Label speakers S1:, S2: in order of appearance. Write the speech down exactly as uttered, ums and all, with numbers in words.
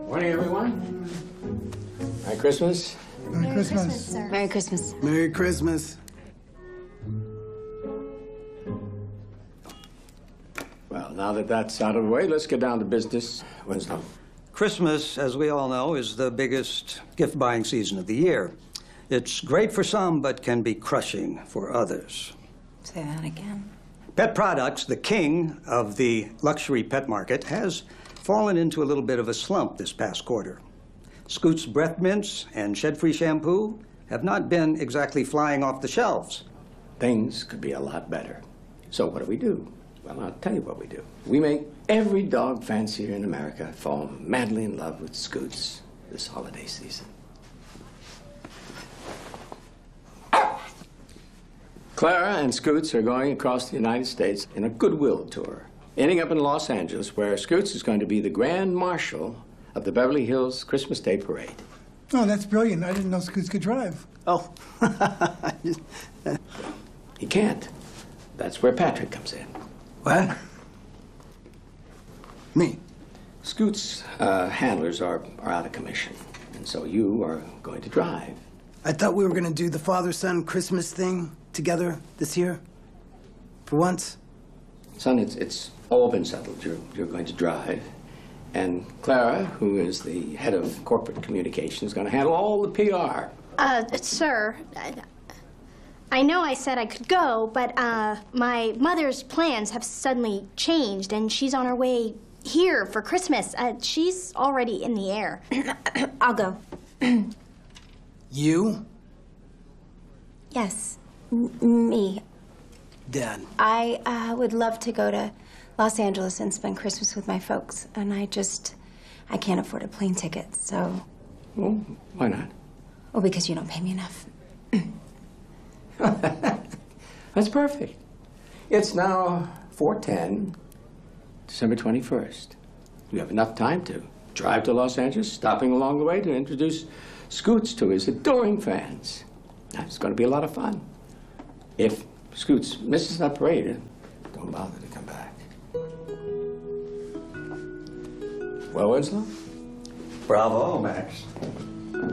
S1: Morning, everyone. Merry Christmas.
S2: Merry, Merry Christmas. Christmas,
S3: sir. Merry Christmas.
S4: Merry Christmas.
S1: Well, now that that's out of the way, let's get down to business. Winslow.
S5: Christmas, as we all know, is the biggest gift-buying season of the year. It's great for some, but can be crushing for others.
S3: Say that again.
S5: Pet Products, the king of the luxury pet market, has fallen into a little bit of a slump this past quarter. Scoots Breath Mints and Shed-Free Shampoo have not been exactly flying off the shelves.
S1: Things could be a lot better. So what do we do? Well, I'll tell you what we do. We make every dog fancier in America fall madly in love with Scoots this holiday season. Clara and Scoots are going across the United States in a goodwill tour, ending up in Los Angeles, where Scoots is going to be the grand marshal of the Beverly Hills Christmas Day Parade.
S2: Oh, that's brilliant. I didn't know Scoots could drive.
S4: Oh.
S1: He can't. That's where Patrick comes in.
S4: What? Me?
S1: Scoots' uh, handlers are, are out of commission, and so you are going to drive.
S4: I thought we were going to do the father-son Christmas thing together this year. For once.
S1: Son, it's, it's all been settled. You're, you're going to drive. And Clara, who is the head of corporate communications, is going to handle all the P R.
S6: Uh, sir, I know I said I could go, but uh, my mother's plans have suddenly changed, and she's on her way here for Christmas. Uh, she's already in the air.
S3: I'll go.
S4: You?
S3: Yes, M me.
S4: Dad.
S3: I uh, would love to go to Los Angeles and spend Christmas with my folks, and I just, I can't afford a plane ticket, so.
S1: Well, why not?
S3: Well, because you don't pay me enough.
S1: That's perfect. It's now four ten, December twenty-first. You have enough time to drive to Los Angeles, stopping along the way to introduce Scoots to his adoring fans. Now, it's going to be a lot of fun. If Scoots misses that parade, don't bother to come back. Well, Winslow?
S5: Bravo, Max.